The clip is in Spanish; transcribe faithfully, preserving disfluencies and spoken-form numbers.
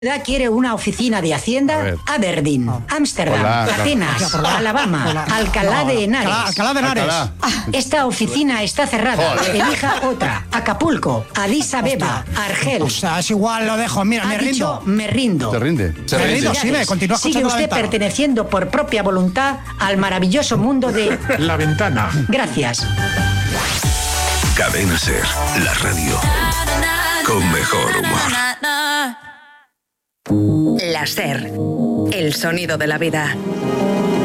Quiere una oficina de Hacienda, Aberdeen, Ámsterdam, Hola. Atenas, Hola. Alabama, Hola. Alcalá de Henares. Alcalá, Alcalá de Henares. Alcalá. Esta oficina está cerrada. Joder. Elija otra. Acapulco, Addis Abeba, Argel. O sea, es igual, lo dejo. Mira, Ha me dicho, rindo. me rindo. ¿Te rinde? Se Me rinde. rindo, sí, me continúa Sigue escuchando la usted ventana. perteneciendo por propia voluntad al maravilloso mundo de... La ventana. Gracias. Cadena Ser, la radio con mejor humor. La Ser, el sonido de la vida.